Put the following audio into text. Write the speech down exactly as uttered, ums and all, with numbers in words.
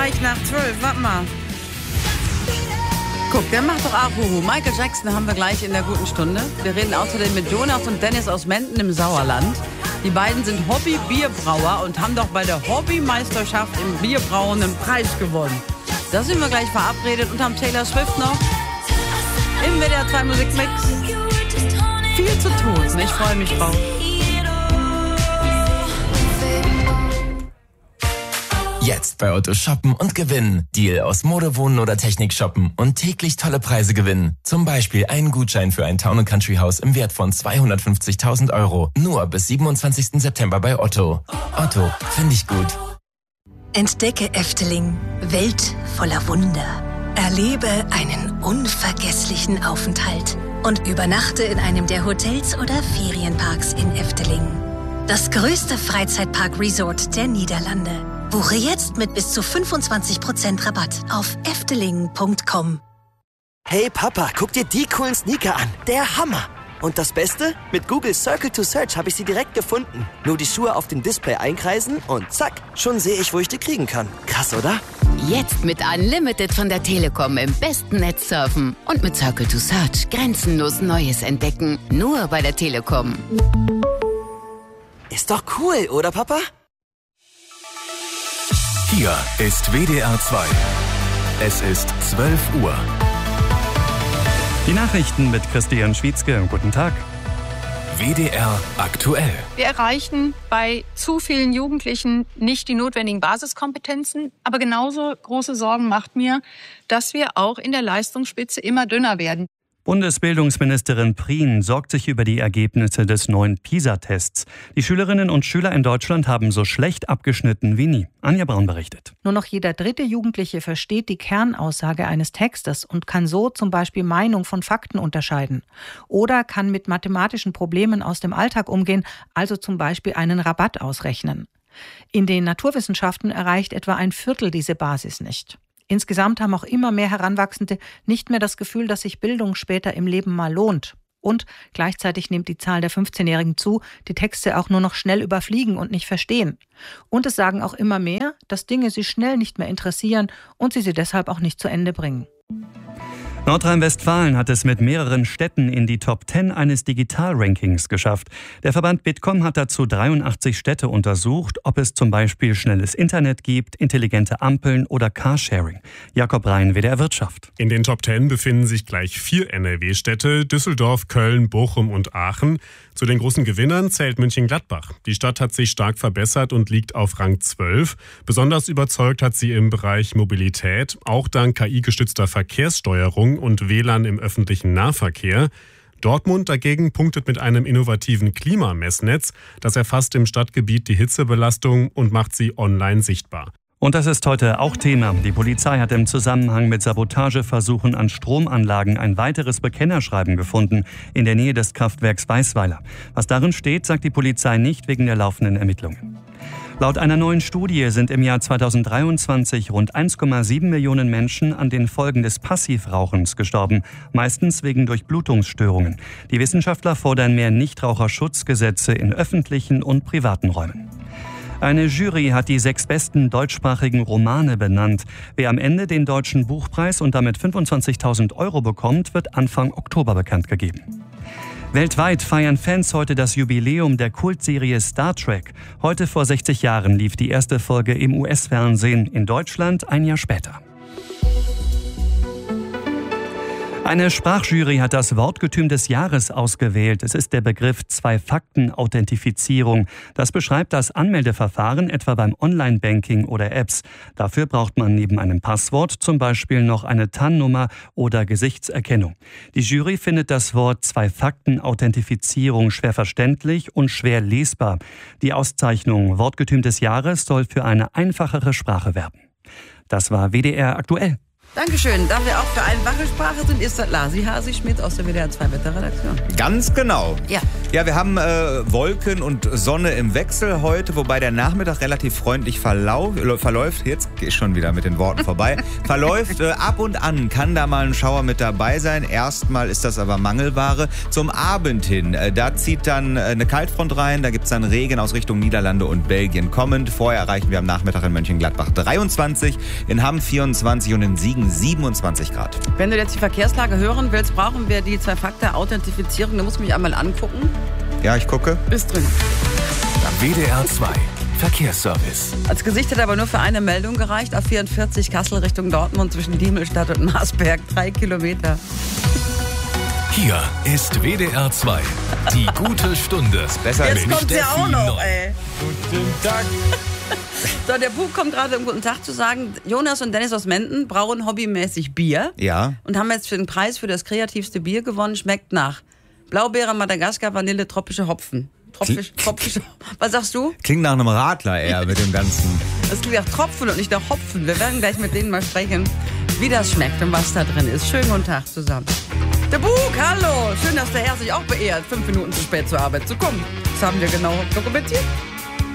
gleich nach zwölf. Warte mal. Guck, der macht doch Ahuhu. Michael Jackson haben wir gleich in der guten Stunde. Wir reden außerdem mit Jonas und Dennis aus Menden im Sauerland. Die beiden sind Hobby-Bierbrauer und haben doch bei der Hobbymeisterschaft im Bierbrauen einen Preis gewonnen. Da sind wir gleich verabredet und haben Taylor Swift noch im W D R zwei Musikmix. Viel zu tun. Ich freue mich drauf. Jetzt bei Otto shoppen und gewinnen. Deal aus Mode, Wohnen oder Technik shoppen und täglich tolle Preise gewinnen. Zum Beispiel einen Gutschein für ein Town and Country Haus im Wert von zweihundertfünfzigtausend Euro. Nur bis siebenundzwanzigsten September bei Otto. Otto, finde ich gut. Entdecke Efteling. Welt voller Wunder. Erlebe einen unvergesslichen Aufenthalt. Und übernachte in einem der Hotels oder Ferienparks in Efteling. Das größte Freizeitpark-Resort der Niederlande. Buche jetzt mit bis zu fünfundzwanzig Prozent Rabatt auf efteling punkt com. Hey Papa, guck dir die coolen Sneaker an. Der Hammer! Und das Beste? Mit Google Circle to Search habe ich sie direkt gefunden. Nur die Schuhe auf dem Display einkreisen und zack, schon sehe ich, wo ich die kriegen kann. Krass, oder? Jetzt mit Unlimited von der Telekom im besten Netz surfen. Und mit Circle to Search grenzenlos Neues entdecken. Nur bei der Telekom. Ist doch cool, oder Papa? Hier ist W D R zwei. Es ist zwölf Uhr. Die Nachrichten mit Christian Schwietzke. Guten Tag. W D R aktuell. Wir erreichen bei zu vielen Jugendlichen nicht die notwendigen Basiskompetenzen. Aber genauso große Sorgen macht mir, dass wir auch in der Leistungsspitze immer dünner werden. Bundesbildungsministerin Prien sorgt sich über die Ergebnisse des neuen PISA-Tests. Die Schülerinnen und Schüler in Deutschland haben so schlecht abgeschnitten wie nie. Anja Braun berichtet. Nur noch jeder dritte Jugendliche versteht die Kernaussage eines Textes und kann so zum Beispiel Meinung von Fakten unterscheiden. Oder kann mit mathematischen Problemen aus dem Alltag umgehen, also zum Beispiel einen Rabatt ausrechnen. In den Naturwissenschaften erreicht etwa ein Viertel diese Basis nicht. Insgesamt haben auch immer mehr Heranwachsende nicht mehr das Gefühl, dass sich Bildung später im Leben mal lohnt. Und gleichzeitig nimmt die Zahl der fünfzehnjährigen zu, die Texte auch nur noch schnell überfliegen und nicht verstehen. Und es sagen auch immer mehr, dass Dinge sie schnell nicht mehr interessieren und sie sie deshalb auch nicht zu Ende bringen. Nordrhein-Westfalen hat es mit mehreren Städten in die Top zehn eines Digital-Rankings geschafft. Der Verband Bitkom hat dazu dreiundachtzig Städte untersucht, ob es zum Beispiel schnelles Internet gibt, intelligente Ampeln oder Carsharing. Jakob Rhein, W D R Wirtschaft. In den Top zehn befinden sich gleich vier N R W-Städte, Düsseldorf, Köln, Bochum und Aachen. Zu den großen Gewinnern zählt Mönchengladbach. Die Stadt hat sich stark verbessert und liegt auf Rang zwölf. Besonders überzeugt hat sie im Bereich Mobilität, auch dank K I-gestützter Verkehrssteuerung und W L A N im öffentlichen Nahverkehr. Dortmund dagegen punktet mit einem innovativen Klimamessnetz. Das erfasst im Stadtgebiet die Hitzebelastung und macht sie online sichtbar. Und das ist heute auch Thema. Die Polizei hat im Zusammenhang mit Sabotageversuchen an Stromanlagen ein weiteres Bekennerschreiben gefunden in der Nähe des Kraftwerks Weißweiler. Was darin steht, sagt die Polizei nicht wegen der laufenden Ermittlungen. Laut einer neuen Studie sind im Jahr zweitausenddreiundzwanzig rund eins Komma sieben Millionen Menschen an den Folgen des Passivrauchens gestorben, meistens wegen Durchblutungsstörungen. Die Wissenschaftler fordern mehr Nichtraucherschutzgesetze in öffentlichen und privaten Räumen. Eine Jury hat die sechs besten deutschsprachigen Romane benannt. Wer am Ende den Deutschen Buchpreis und damit fünfundzwanzigtausend Euro bekommt, wird Anfang Oktober bekannt gegeben. Weltweit feiern Fans heute das Jubiläum der Kultserie Star Trek. Heute vor sechzig Jahren lief die erste Folge im U S-Fernsehen, in Deutschland ein Jahr später. Eine Sprachjury hat das Wortgetüm des Jahres ausgewählt. Es ist der Begriff Zwei-Fakten-Authentifizierung. Das beschreibt das Anmeldeverfahren etwa beim Online-Banking oder Apps. Dafür braucht man neben einem Passwort zum Beispiel noch eine T A N-Nummer oder Gesichtserkennung. Die Jury findet das Wort Zwei-Fakten-Authentifizierung schwer verständlich und schwer lesbar. Die Auszeichnung Wortgetüm des Jahres soll für eine einfachere Sprache werben. Das war W D R aktuell. Dankeschön. Da wir auch für einfache Sprache sind, ist das Lasi Hasi-Schmidt aus der W D R zwei Wetterredaktion. Ganz genau. Ja. Ja, wir haben äh, Wolken und Sonne im Wechsel heute, wobei der Nachmittag relativ freundlich verlauf, verläuft. Jetzt gehe ich schon wieder mit den Worten vorbei. verläuft äh, ab und an, kann da mal ein Schauer mit dabei sein. Erstmal ist das aber Mangelware. Zum Abend hin, äh, da zieht dann äh, eine Kaltfront rein. Da gibt es dann Regen aus Richtung Niederlande und Belgien kommend. Vorher erreichen wir am Nachmittag in Mönchengladbach dreiundzwanzig, in Hamm vierundzwanzig und in Siegen siebenundzwanzig Grad. Wenn du jetzt die Verkehrslage hören willst, brauchen wir die Zwei-Faktor-Authentifizierung. Da musst du mich einmal angucken. Ja, ich gucke. Ist drin. W D R zwei Verkehrsservice. Als Gesicht hat aber nur für eine Meldung gereicht. A vierundvierzig Kassel Richtung Dortmund zwischen Diemelstadt und Marsberg. Drei Kilometer. Hier ist W D R zwei. Die gute Stunde. Besser Jetzt nicht. kommt sie auch noch, Neu. ey. Guten Tag. So, der Buch kommt gerade, um guten Tag zu sagen. Jonas und Dennis aus Menden brauen hobbymäßig Bier. Ja. Und haben jetzt den Preis für das kreativste Bier gewonnen. Schmeckt nach Blaubeere, Madagaskar, Vanille, tropische Hopfen. Tropisch, tropische, was sagst du? Klingt nach einem Radler eher mit dem ganzen. Das klingt nach Tropfen und nicht nach Hopfen. Wir werden gleich mit denen mal sprechen, wie das schmeckt und was da drin ist. Schönen guten Tag zusammen. Der Bug, hallo! Schön, dass der Herr sich auch beehrt, fünf Minuten zu spät zur Arbeit zu kommen. Das haben wir genau dokumentiert.